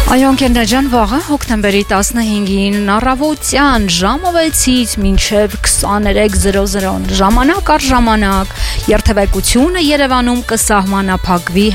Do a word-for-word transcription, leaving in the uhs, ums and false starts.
Այո, ընկերներ, վաղը հոկտեմբերի տասնհինգին առավոտյան ժամվեցից մինչև քսաներեք զրո զրո ժամանակ առ ժամանակ երթևեկությունը Երևանում կսահմանափակվի